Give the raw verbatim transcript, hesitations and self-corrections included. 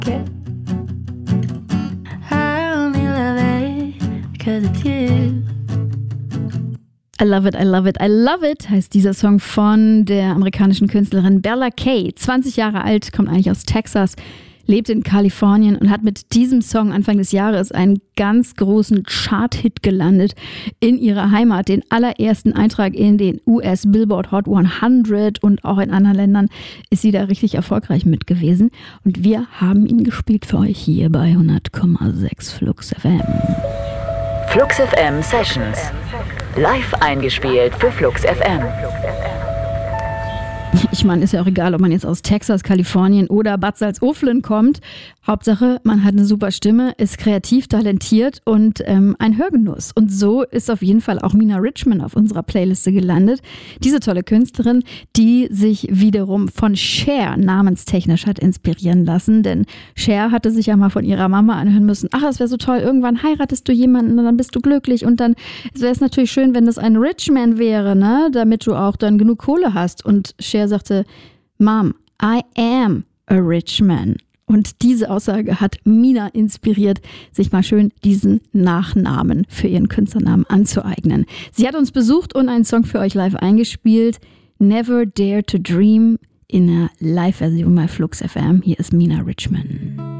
Okay. I only love it because it's you. I love it, I love it, I love it heißt dieser Song von der amerikanischen Künstlerin Bella Kay. zwanzig Jahre alt, kommt eigentlich aus Texas, lebt in Kalifornien und hat mit diesem Song Anfang des Jahres einen ganz großen Chart-Hit gelandet in ihrer Heimat. Den allerersten Eintrag in den U S Billboard Hot hundert und auch in anderen Ländern ist sie da richtig erfolgreich mit gewesen. Und wir haben ihn gespielt für euch hier bei hundert Komma sechs Flux F M. Flux F M Sessions. Live eingespielt für Flux F M. Ich meine, ist ja auch egal, ob man jetzt aus Texas, Kalifornien oder Bad Salzuflen kommt. Hauptsache, man hat eine super Stimme, ist kreativ, talentiert und ähm, ein Hörgenuss. Und so ist auf jeden Fall auch Mina Richman auf unserer Playliste gelandet. Diese tolle Künstlerin, die sich wiederum von Cher namenstechnisch hat inspirieren lassen. Denn Cher hatte sich ja mal von ihrer Mama anhören müssen, ach, es wäre so toll, irgendwann heiratest du jemanden und dann bist du glücklich. Und dann wäre es natürlich schön, wenn das ein Richman wäre, ne? Damit du auch dann genug Kohle hast. Und Cher sagte, Mom, I am a rich man. Und diese Aussage hat Mina inspiriert, sich mal schön diesen Nachnamen für ihren Künstlernamen anzueignen. Sie hat uns besucht und einen Song für euch live eingespielt. Never Dare to Dream in einer Live-Version bei Flux F M. Hier ist Mina Richman.